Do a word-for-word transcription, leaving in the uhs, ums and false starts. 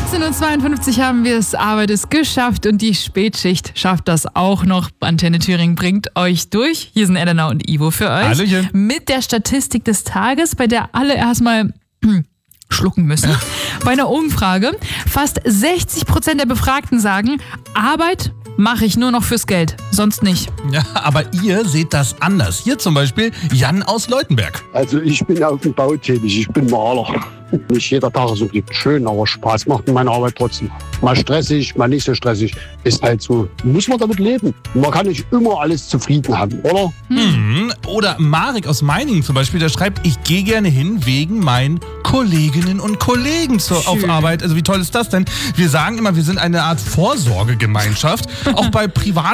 achtzehn Uhr zweiundfünfzig haben wir es, Arbeit ist geschafft und die Spätschicht schafft das auch noch. Antenne Thüringen bringt euch durch. Hier sind Elena und Ivo für euch. Hallöchen. Mit der Statistik des Tages, bei der alle erstmal schlucken müssen. Bei einer Umfrage, fast sechzig Prozent der Befragten sagen, Arbeit mache ich nur noch fürs Geld, sonst nicht. Ja, aber ihr seht das anders. Hier zum Beispiel Jan aus Leutenberg. Also ich bin auf dem Bau tätig, ich bin Maler. Nicht jeder Tag ist so schön, aber Spaß macht mir meine Arbeit trotzdem. Mal stressig, mal nicht so stressig. Ist halt so. Muss man damit leben. Man kann nicht immer alles zufrieden haben, oder? Hm. Oder Marek aus Meiningen zum Beispiel, der schreibt, ich gehe gerne hin wegen meinen Kolleginnen und Kollegen zur, auf Arbeit. Also wie toll ist das denn? Wir sagen immer, wir sind eine Art Vorsorgegemeinschaft. Auch bei privaten